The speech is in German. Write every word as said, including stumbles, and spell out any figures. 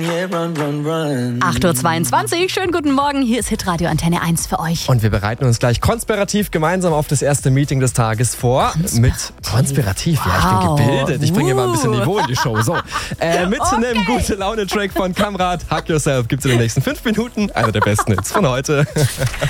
acht Uhr zweiundzwanzig, schönen guten Morgen, hier ist Hitradio Antenne eins für euch. Und wir bereiten uns gleich konspirativ gemeinsam auf das erste Meeting des Tages vor. Konspirativ. Mit konspirativ, wow. Ja, ich bin gebildet. Ich bringe hier mal ein bisschen Niveau in die Show. So, äh, mit Okay. einem Gute-Laune-Track von Kamrat, Hug Yourself, gibt's in den nächsten fünf Minuten. Einer der besten Hits von heute.